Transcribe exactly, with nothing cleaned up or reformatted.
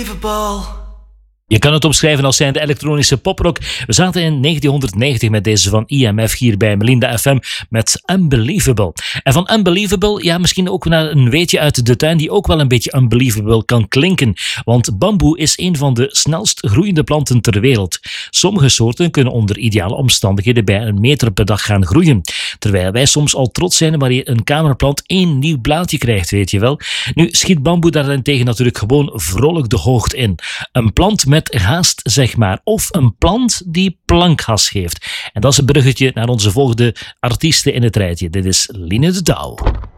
Je kan het omschrijven als zijnde elektronische poprock. We zaten in negentienhonderdnegentig met deze van I M F hier bij Melinda F M met Unbelievable. En van Unbelievable, ja, misschien ook naar een weetje uit de tuin die ook wel een beetje unbelievable kan klinken. Want bamboe is een van de snelst groeiende planten ter wereld. Sommige soorten kunnen onder ideale omstandigheden bij een meter per dag gaan groeien. Terwijl wij soms al trots zijn wanneer een kamerplant één nieuw blaadje krijgt, weet je wel. Nu schiet bamboe daarentegen natuurlijk gewoon vrolijk de hoogte in. Een plant met haast, zeg maar. Of een plant die plankgas geeft. En dat is een bruggetje naar onze volgende artiesten in het rijtje. Dit is Line de Douw.